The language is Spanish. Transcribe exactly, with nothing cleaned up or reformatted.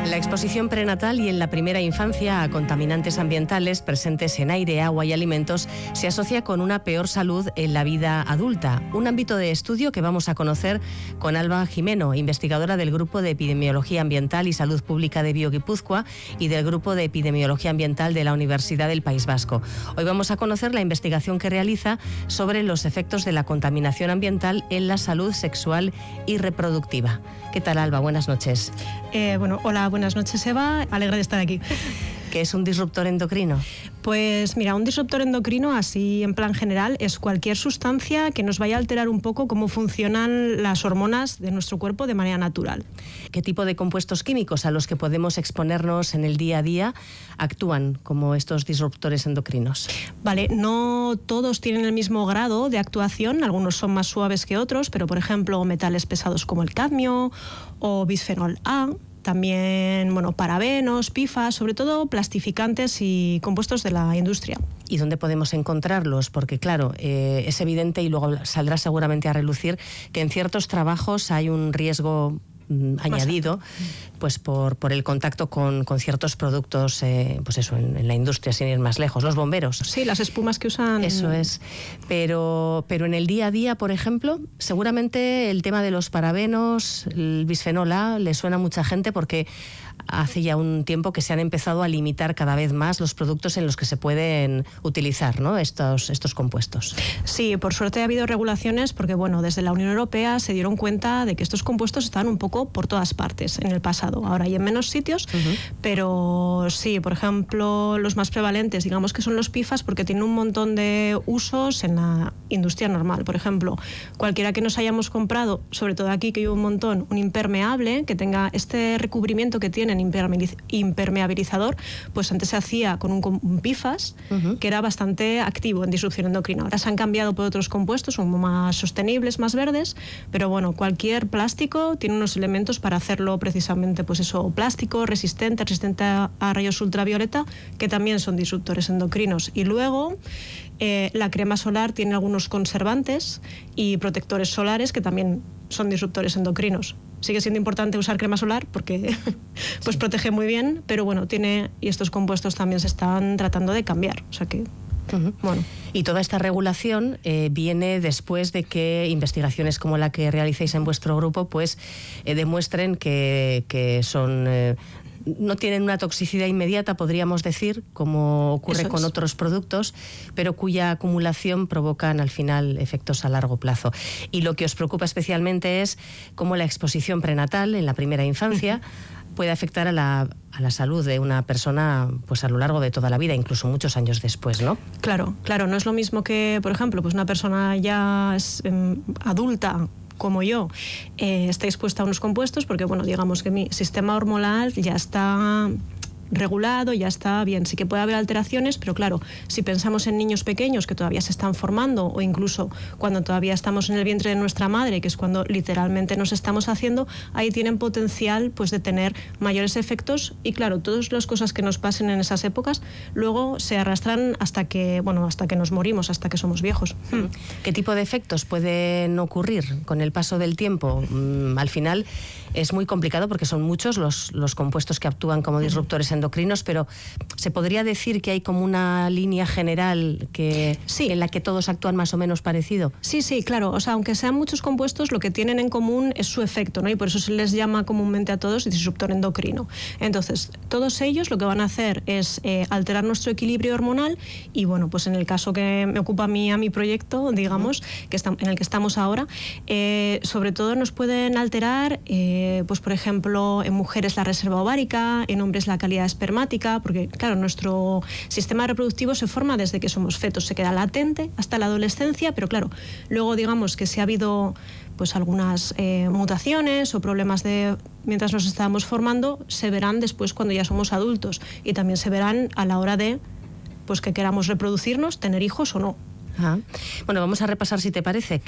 La exposición prenatal y en la primera infancia a contaminantes ambientales presentes en aire, agua y alimentos se asocia con una peor salud en la vida adulta. Un ámbito de estudio que vamos a conocer con Alba Gimeno, investigadora del Grupo de Epidemiología Ambiental y Salud Pública de BioGipuzkoa y del Grupo de Epidemiología Ambiental de la Universidad del País Vasco. Hoy vamos a conocer la investigación que realiza sobre los efectos de la contaminación ambiental en la salud sexual y reproductiva. ¿Qué tal, Alba? Buenas noches. Eh, bueno, hola, buenas noches, Eva. Alegre de estar aquí. ¿Qué es un disruptor endocrino? Pues mira, un disruptor endocrino, así en plan general, es cualquier sustancia que nos vaya a alterar un poco cómo funcionan las hormonas de nuestro cuerpo de manera natural. ¿Qué tipo de compuestos químicos a los que podemos exponernos en el día a día actúan como estos disruptores endocrinos? Vale, no todos tienen el mismo grado de actuación, algunos son más suaves que otros, pero por ejemplo metales pesados como el cadmio o bisfenol A. También, bueno, parabenos, P F A S, sobre todo plastificantes y compuestos de la industria. ¿Y dónde podemos encontrarlos? Porque claro, eh, es evidente y luego saldrá seguramente a relucir que en ciertos trabajos hay un riesgo mm, añadido, pues por, por el contacto con, con ciertos productos, eh, pues eso, en, en la industria, sin ir más lejos. Los bomberos. Sí, las espumas que usan. Eso es. Pero, pero en el día a día, por ejemplo, seguramente el tema de los parabenos, el bisfenol A, le suena a mucha gente porque hace ya un tiempo que se han empezado a limitar cada vez más los productos en los que se pueden utilizar, ¿no?, estos, estos compuestos. Sí, por suerte ha habido regulaciones porque, bueno, desde la Unión Europea se dieron cuenta de que estos compuestos están un poco por todas partes en el pasado. Ahora hay en menos sitios, uh-huh. pero sí, por ejemplo, los más prevalentes, digamos que son los P F A S porque tienen un montón de usos en la industria normal. Por ejemplo, cualquiera que nos hayamos comprado, sobre todo aquí que hay un montón, un impermeable que tenga este recubrimiento que tienen impermeabilizador, pues antes se hacía con un, un P F A S uh-huh. que era bastante activo en disrupción endocrina. Ahora se han cambiado por otros compuestos, son más sostenibles, más verdes, pero bueno, cualquier plástico tiene unos elementos para hacerlo precisamente, pues eso, plástico, resistente, resistente a, a rayos ultravioleta, que también son disruptores endocrinos. Y luego eh, la crema solar tiene algunos conservantes y protectores solares que también son disruptores endocrinos. Sigue siendo importante usar crema solar porque pues sí. protege muy bien, pero bueno, tiene, y estos compuestos también se están tratando de cambiar, o sea que Uh-huh. Bueno. Y toda esta regulación eh, viene después de que investigaciones como la que realizáis en vuestro grupo pues eh, demuestren que, que son eh, no tienen una toxicidad inmediata, podríamos decir, como ocurre con otros productos, pero cuya acumulación provocan al final efectos a largo plazo. Y lo que os preocupa especialmente es cómo la exposición prenatal en la primera infancia uh-huh. puede afectar a la, a la salud de una persona pues a lo largo de toda la vida, incluso muchos años después, ¿no? Claro, claro, no es lo mismo que, por ejemplo, pues una persona ya es, eh, adulta, como yo, eh, está expuesta a unos compuestos porque, bueno, digamos que mi sistema hormonal ya está regulado, ya está bien. Sí que puede haber alteraciones, pero claro, si pensamos en niños pequeños que todavía se están formando o incluso cuando todavía estamos en el vientre de nuestra madre, que es cuando literalmente nos estamos haciendo, ahí tienen potencial pues de tener mayores efectos y claro, todas las cosas que nos pasen en esas épocas luego se arrastran hasta que, bueno, hasta que nos morimos, hasta que somos viejos. ¿Qué tipo de efectos pueden ocurrir con el paso del tiempo? Mm, al final es muy complicado porque son muchos los, los compuestos que actúan como disruptores endocrinos, pero ¿se podría decir que hay como una línea general que, sí. en la que todos actúan más o menos parecido? Sí, sí, claro. O sea, aunque sean muchos compuestos, lo que tienen en común es su efecto, ¿no? Y por eso se les llama comúnmente a todos disruptor endocrino. Entonces, todos ellos lo que van a hacer es eh, alterar nuestro equilibrio hormonal y, bueno, pues en el caso que me ocupa a mí, a mi proyecto, digamos, que está, en el que estamos ahora, eh, sobre todo nos pueden alterar eh, pues por ejemplo en mujeres la reserva ovárica, en hombres la calidad espermática, porque claro, nuestro sistema reproductivo se forma desde que somos fetos, se queda latente hasta la adolescencia, pero claro, luego digamos que si ha habido pues algunas eh, mutaciones o problemas de mientras nos estábamos formando, se verán después cuando ya somos adultos y también se verán a la hora de pues que queramos reproducirnos, tener hijos o no. Ah. Bueno, vamos a repasar, si te parece,